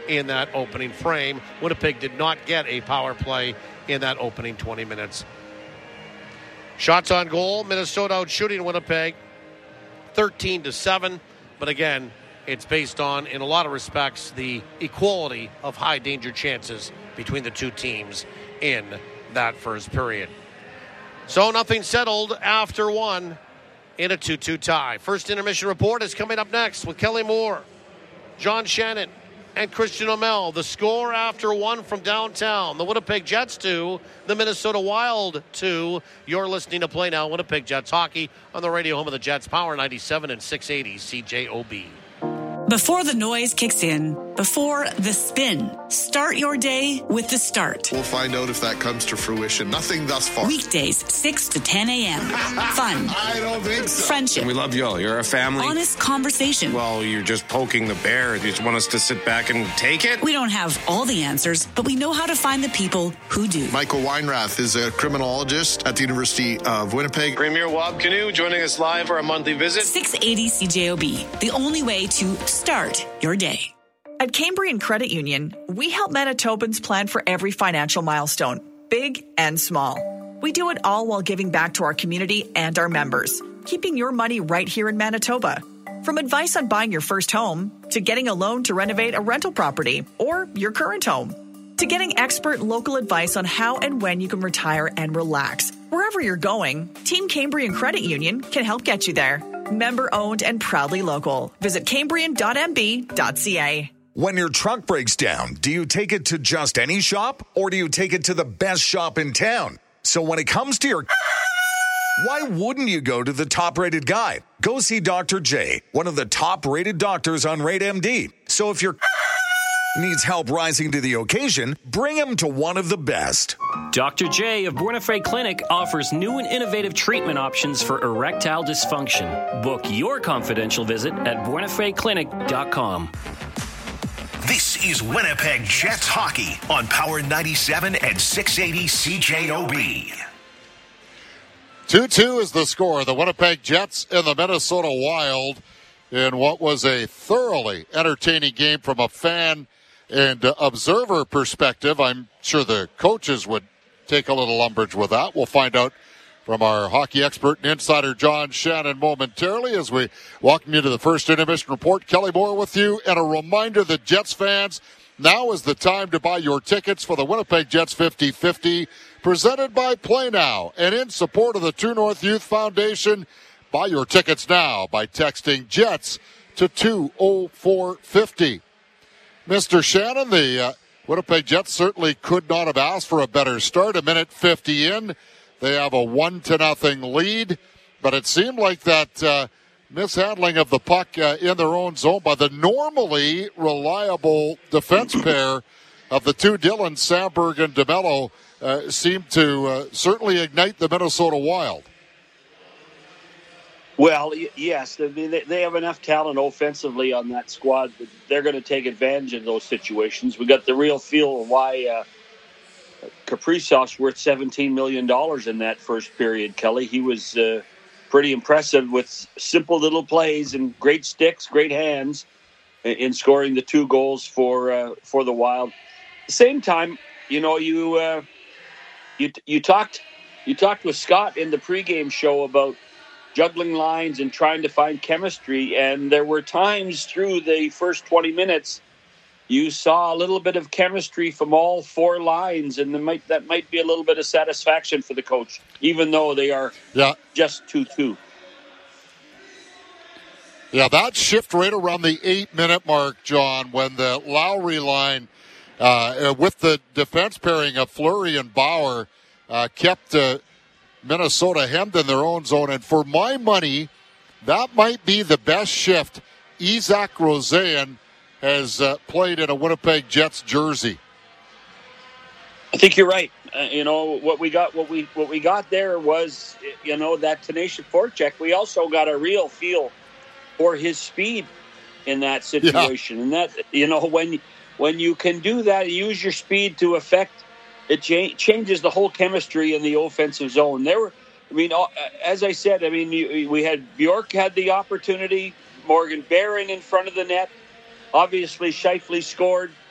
in that opening frame. Winnipeg did not get a power play in that opening 20 minutes. Shots on goal, Minnesota out shooting Winnipeg 13-7. But again, it's based on, in a lot of respects, the equality of high danger chances between the two teams in that first period. So nothing settled after one in a 2-2 tie. First intermission report is coming up next with Kelly Moore, John Shannon, and Christian O'Mell. The score after one from downtown. The Winnipeg Jets 2, the Minnesota Wild 2. You're listening to Play Now Winnipeg Jets hockey on the radio home of the Jets, Power 97 and 680 CJOB. Before the noise kicks in, before the spin, start your day with The Start. We'll find out if that comes to fruition. Nothing thus far. Weekdays, 6 to 10 a.m. Fun. I don't think so. Friendship. We love you all. You're a family. Honest conversation. Well, you're just poking the bear. You just want us to sit back and take it? We don't have all the answers, but we know how to find the people who do. Michael Weinrath is a criminologist at the University of Winnipeg. Premier Wab Canoe joining us live for a monthly visit. 680 CJOB, the only way to start your day. At Cambrian Credit Union, we help Manitobans plan for every financial milestone, big and small. We do it all while giving back to our community and our members, keeping your money right here in Manitoba. From advice on buying your first home, to getting a loan to renovate a rental property or your current home, to getting expert local advice on how and when you can retire and relax. Wherever you're going, Team Cambrian Credit Union can help get you there. Member owned and proudly local. Visit cambrian.mb.ca. When your truck breaks down, do you take it to just any shop or do you take it to the best shop in town? So when it comes to your why wouldn't you go to the top-rated guy? Go see Dr. J, one of the top-rated doctors on RateMD. So if your needs help rising to the occasion, bring him to one of the best. Dr. J of Buena Clinic offers new and innovative treatment options for erectile dysfunction. Book your confidential visit at buenafeclinic.com. This is Winnipeg Jets hockey on Power 97 and 680 CJOB. 2-2 is the score. The Winnipeg Jets and the Minnesota Wild in what was a thoroughly entertaining game from a fan and observer perspective. I'm sure the coaches would take a little umbrage with that. We'll find out from our hockey expert and insider John Shannon momentarily as we welcome you to the first intermission report. Kelly Moore with you, and a reminder that Jets fans, now is the time to buy your tickets for the Winnipeg Jets 50-50, presented by Play Now and in support of the True North Youth Foundation. Buy your tickets now by texting Jets to 20450. Mr. Shannon, the Winnipeg Jets certainly could not have asked for a better start. A minute 50 in, they have a 1-0 lead, but it seemed like that mishandling of the puck in their own zone by the normally reliable defense pair of the two Dylan, Samberg and DeMello seemed to certainly ignite the Minnesota Wild. Well, yes, I mean, they have enough talent offensively on that squad that they're going to take advantage of those situations. We got the real feel of why Kaprizov's worth $17 million in that first period, Kelly. He was pretty impressive with simple little plays and great sticks, great hands in scoring the two goals for the Wild. At the same time, you know, you talked with Scott in the pregame show about juggling lines and trying to find chemistry, and there were times through the first 20 minutes you saw a little bit of chemistry from all four lines, and that might be a little bit of satisfaction for the coach, even though they are just 2-2. Yeah, that shift right around the 8-minute mark, John, when the Lowry line with the defense pairing of Fleury and Bauer kept Minnesota hemmed in their own zone. And for my money, that might be the best shift Isaac Rosen has played in a Winnipeg Jets jersey. I think you're right. You know, what we got there was, you know, that tenacious forecheck. We also got a real feel for his speed in that situation. Yeah. And that, you know, when you can do that, use your speed to affect, it changes the whole chemistry in the offensive zone. As I said, we had Bjork had the opportunity, Morgan Barron in front of the net. Obviously, Scheifele scored.